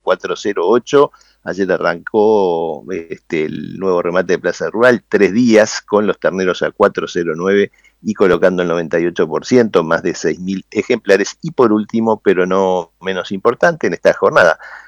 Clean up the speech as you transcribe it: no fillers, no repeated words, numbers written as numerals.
408. Ayer arrancó el nuevo remate de Plaza Rural, 3 días con los terneros a 409 y colocando el 98%, más de 6.000 ejemplares. Y por último, pero no menos importante, en esta jornada